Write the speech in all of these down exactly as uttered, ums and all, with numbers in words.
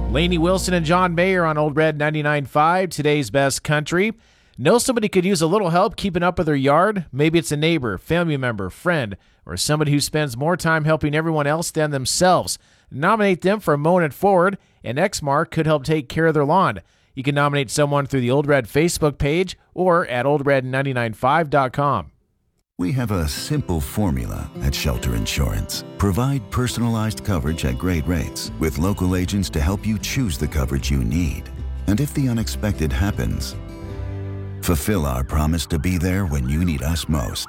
Lainey Wilson and John Mayer on Old Red ninety-nine point five, today's best country. Know somebody could use a little help keeping up with their yard? Maybe it's a neighbor, family member, friend, or somebody who spends more time helping everyone else than themselves. Nominate them for Mowing It Forward, and Exmark could help take care of their lawn. You can nominate someone through the Old Red Facebook page or at old red nine nine five dot com. We have a simple formula at Shelter Insurance. Provide personalized coverage at great rates with local agents to help you choose the coverage you need. And if the unexpected happens, fulfill our promise to be there when you need us most.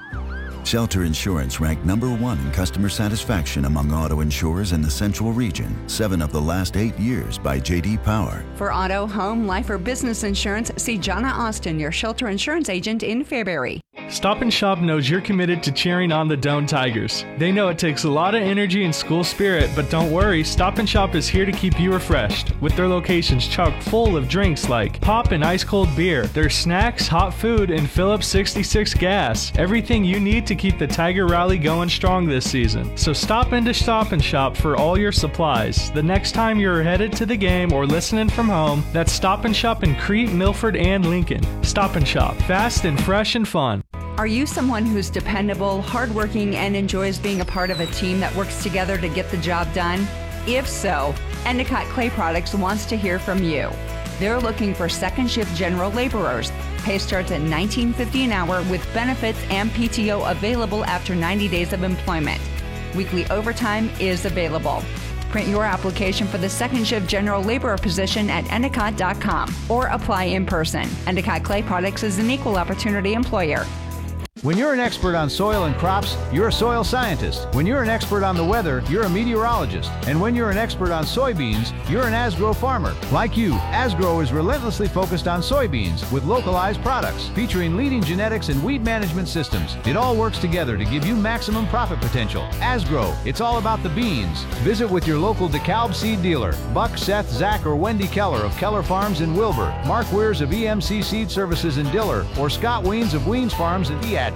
Shelter Insurance ranked number one in customer satisfaction among auto insurers in the Central Region, seven of the last eight years by J D Power. For auto, home, life, or business insurance, see Jonna Austin, your Shelter Insurance agent in Fairbury. Stop and Shop knows you're committed to cheering on the Doane Tigers. They know it takes a lot of energy and school spirit, but don't worry, Stop and Shop is here to keep you refreshed. With their locations chock full of drinks like pop and ice cold beer, their snacks, hot food, and Phillips sixty-six gas. Everything you need to keep the Tiger Rally going strong this season. So stop into Stop and Shop for all your supplies. The next time you're headed to the game or listening from home, that's Stop and Shop in Crete, Milford, and Lincoln. Stop and Shop, fast and fresh and fun. Are you someone who's dependable, hardworking, and enjoys being a part of a team that works together to get the job done? If so, Endicott Clay Products wants to hear from you. They're looking for second shift general laborers. Pay starts at nineteen fifty an hour with benefits and P T O available after ninety days of employment. Weekly overtime is available. Print your application for the second shift general laborer position at endicott dot com or apply in person. Endicott Clay Products is an equal opportunity employer. When you're an expert on soil and crops, you're a soil scientist. When you're an expert on the weather, you're a meteorologist. And when you're an expert on soybeans, you're an Asgrow farmer. Like you, Asgrow is relentlessly focused on soybeans with localized products featuring leading genetics and weed management systems. It all works together to give you maximum profit potential. Asgrow, it's all about the beans. Visit with your local DeKalb seed dealer, Buck, Seth, Zach, or Wendy Keller of Keller Farms in Wilbur, Mark Weirs of E M C Seed Services in Diller, or Scott Weens of Weens Farms in Eatrid.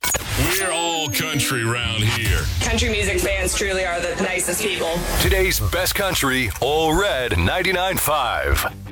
We're all country round here. Country music fans truly are the nicest people. Today's best country, Old Red ninety-nine point five.